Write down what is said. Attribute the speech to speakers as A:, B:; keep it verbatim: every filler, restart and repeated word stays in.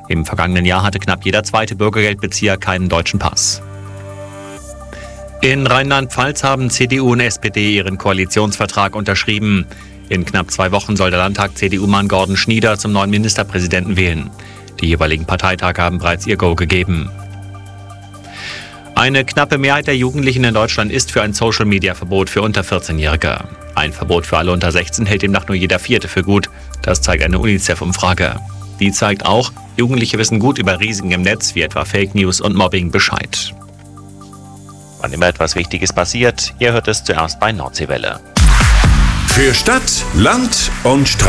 A: Im vergangenen Jahr hatte knapp jeder zweite Bürgergeldbezieher keinen deutschen Pass. In Rheinland-Pfalz haben C D U und S P D ihren Koalitionsvertrag unterschrieben. In knapp zwei Wochen soll der Landtag C D U-Mann Gordon Schnieder zum neuen Ministerpräsidenten wählen. Die jeweiligen Parteitage haben bereits ihr Go gegeben. Eine knappe Mehrheit der Jugendlichen in Deutschland ist für ein Social-Media-Verbot für unter vierzehn-Jährige. Ein Verbot für alle unter sechzehn hält demnach nur jeder Vierte für gut. Das zeigt eine UNICEF-Umfrage. Die zeigt auch, Jugendliche wissen gut über Risiken im Netz, wie etwa Fake News und Mobbing, Bescheid. Wann immer etwas Wichtiges passiert, ihr hört es zuerst bei Nordseewelle.
B: Für Stadt, Land und Straße.